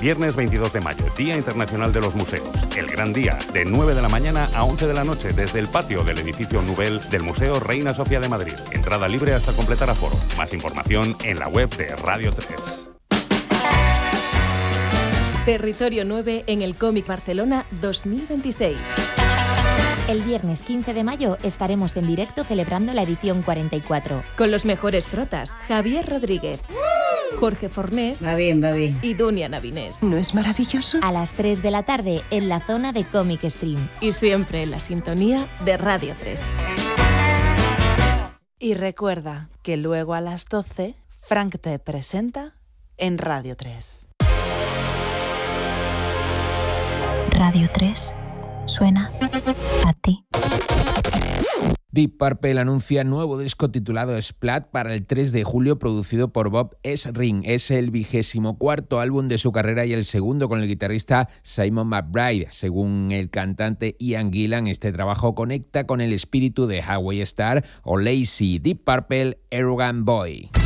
Viernes 22 de mayo, Día Internacional de los Museos. El gran día, de 9 de la mañana a 11 de la noche, desde el patio del edificio Nubel del Museo Reina Sofía de Madrid. Entrada libre hasta completar aforo. Más información en la web de Radio 3. Territorio 9 en el Cómic Barcelona 2026. El viernes 15 de mayo estaremos en directo celebrando la edición 44. Con los mejores protas, Javier Rodríguez, Jorge Fornés Va bien. y Dunia Navinés. ¿No es maravilloso? A las 3 de la tarde en la zona de Comic Stream. Y siempre en la sintonía de Radio 3. Y recuerda que luego a las 12, Frank te presenta en Radio 3. Radio 3 suena a ti. Deep Purple anuncia nuevo disco titulado Splat para el 3 de julio, producido por Bob Ezrin. Es el 24º álbum de su carrera y el segundo con el guitarrista Simon McBride. Según el cantante Ian Gillan, este trabajo conecta con el espíritu de Highway Star o Lazy. Deep Purple, Arrogant Boy.